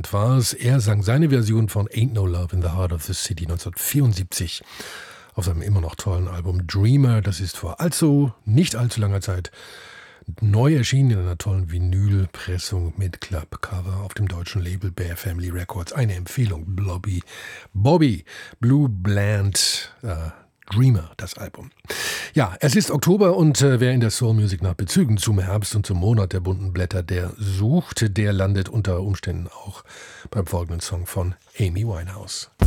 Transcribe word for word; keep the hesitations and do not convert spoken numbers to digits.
Bluebird war es. Er sang seine Version von Ain't No Love in the Heart of the City neunzehnhundertvierundsiebzig auf seinem immer noch tollen Album Dreamer. Das ist vor allzu, nicht allzu langer Zeit neu erschienen in einer tollen Vinylpressung mit Clubcover auf dem deutschen Label Bear Family Records. Eine Empfehlung, Blobby, Bobby, Blue Bland, äh, Dreamer, das Album. Ja, es ist Oktober und äh, wer in der Soul Music nach Bezügen zum Herbst und zum Monat der bunten Blätter, der sucht, der landet unter Umständen auch beim folgenden Song von Amy Winehouse.